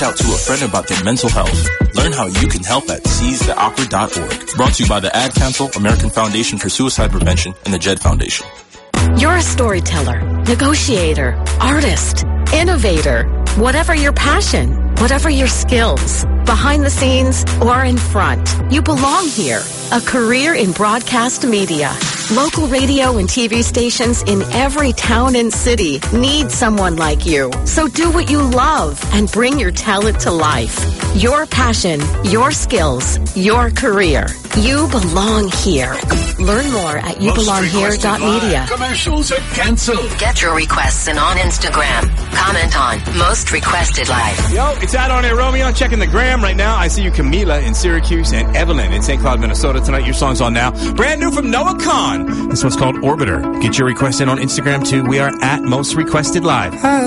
out to a friend about their mental health. Learn how you can help at seizetheawkward.org. Brought to you by the Ad Council, American Foundation for Suicide Prevention, and the JED Foundation. You're a storyteller, negotiator, artist, innovator. Whatever your passion, whatever your skills, behind the scenes or in front, you belong here. A career in broadcast media. Local radio and TV stations in every town and city need someone like you. So do what you love and bring your talent to life. Your passion, your skills, your career. You belong here. Learn more at youbelonghere.media. Commercials are canceled. Get your requests in on Instagram. Comment on Most Requested Live. Yo, it's Out on Air Romeo. Checking the gram right now. I see you, Camila in Syracuse and Evelyn in St. Cloud, Minnesota tonight. Your song's on now. Brand new from Noah Khan. This one's called Orbiter. Get your request in on Instagram too. We are at Most Requested Live.